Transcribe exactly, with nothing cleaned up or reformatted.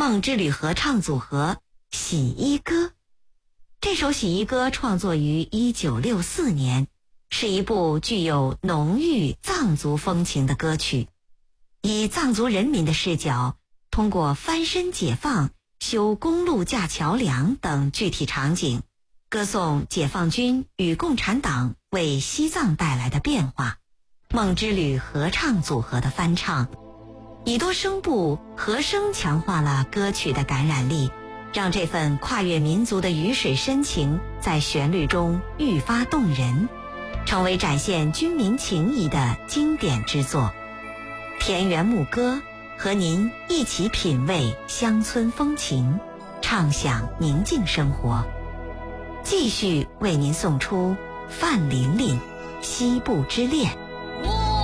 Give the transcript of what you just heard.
梦之旅合唱组合《洗衣歌》。这首《洗衣歌》创作于一九六四年，是一部具有浓郁藏族风情的歌曲，以藏族人民的视角，通过翻身解放、修公路架桥梁等具体场景，歌颂解放军与共产党为西藏带来的变化。梦之旅合唱组合的翻唱，以多声部和声强化了歌曲的感染力，让这份跨越民族的雨水深情在旋律中愈发动人，成为展现军民情谊的经典之作。田园牧歌，和您一起品味乡村风情，畅享宁静生活。继续为您送出范琳琳《西部之恋》。